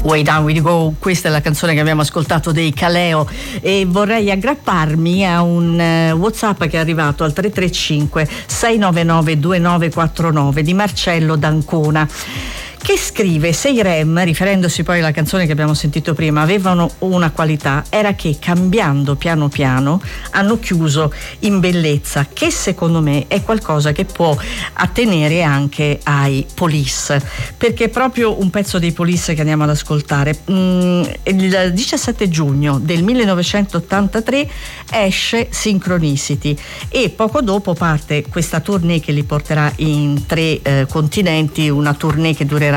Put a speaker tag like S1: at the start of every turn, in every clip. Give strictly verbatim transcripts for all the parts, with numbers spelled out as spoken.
S1: Way Down We Go, questa è la canzone che abbiamo ascoltato dei Kaleo, e vorrei aggrapparmi a un uh, WhatsApp che è arrivato al tre tre cinque sei nove nove due nove quattro nove di Marcello d'Ancona, che scrive: se i Rem, riferendosi poi alla canzone che abbiamo sentito prima, avevano una qualità, era che cambiando piano piano hanno chiuso in bellezza, che secondo me è qualcosa che può attenere anche ai Police, perché è proprio un pezzo dei Police che andiamo ad ascoltare. Mm, il diciassette giugno del millenovecentottantatré esce Synchronicity e poco dopo parte questa tournée che li porterà in tre eh, continenti, una tournée che durerà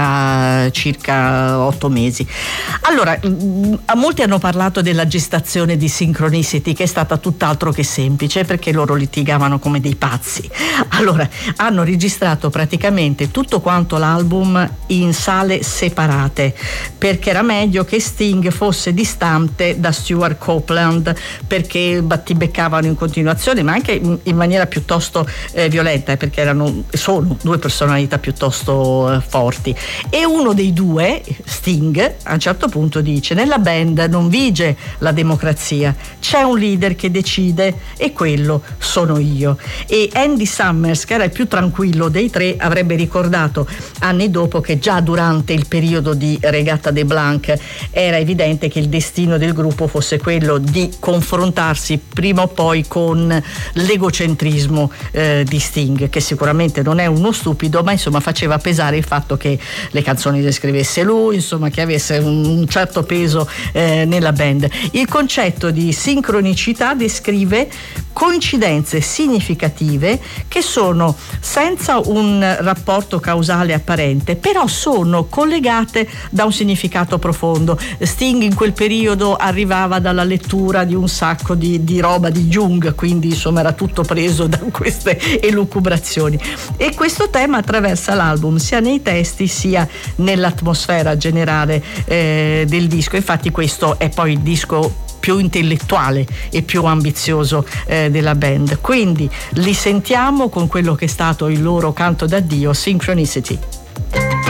S1: circa otto mesi. Allora, a molti hanno parlato della gestazione di Synchronicity, che è stata tutt'altro che semplice, perché loro litigavano come dei pazzi. Allora, hanno registrato praticamente tutto quanto l'album in sale separate, perché era meglio che Sting fosse distante da Stuart Copeland, perché battibeccavano in continuazione, ma anche in maniera piuttosto eh, violenta, perché erano sono due personalità piuttosto eh, forti. E uno dei due, Sting, a un certo punto dice: nella band non vige la democrazia, c'è un leader che decide e quello sono io. E Andy Summers, che era il più tranquillo dei tre, avrebbe ricordato anni dopo che già durante il periodo di Regatta de Blanc era evidente che il destino del gruppo fosse quello di confrontarsi prima o poi con l'egocentrismo eh, di Sting, che sicuramente non è uno stupido, ma insomma faceva pesare il fatto che le canzoni le scrivesse lui, insomma che avesse un certo peso eh, nella band. Il concetto di sincronicità descrive coincidenze significative che sono senza un rapporto causale apparente, però sono collegate da un significato profondo. Sting in quel periodo arrivava dalla lettura di un sacco di, di roba di Jung, quindi insomma era tutto preso da queste elucubrazioni, e questo tema attraversa l'album sia nei testi sia nell'atmosfera generale eh, del disco. Infatti questo è poi il disco più intellettuale e più ambizioso eh, della band, quindi li sentiamo con quello che è stato il loro canto d'addio, Synchronicity.